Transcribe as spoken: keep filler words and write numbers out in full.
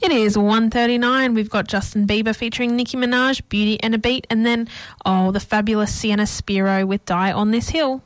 It is one thirty-nine. We've got Justin Bieber featuring Nicki Minaj, Beauty and a Beat, and then, oh, the fabulous Sienna Spiro with Die on This Hill.